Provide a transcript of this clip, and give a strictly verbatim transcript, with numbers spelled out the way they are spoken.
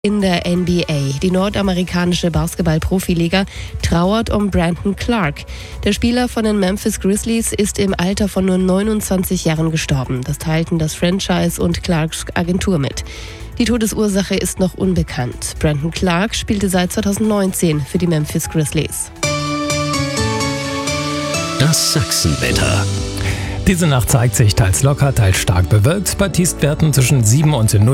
In der N B A. Die nordamerikanische Basketball-Profiliga trauert um Brandon Clarke. Der Spieler von den Memphis Grizzlies ist im Alter von nur neunundzwanzig Jahren gestorben. Das teilten das Franchise und Clarks Agentur mit. Die Todesursache ist noch unbekannt. Brandon Clarke spielte seit zweitausendneunzehn für die Memphis Grizzlies. Das Sachsenwetter. Diese Nacht zeigt sich teils locker, teils stark bewölkt bei Tiefstwerten zwischen sieben und null.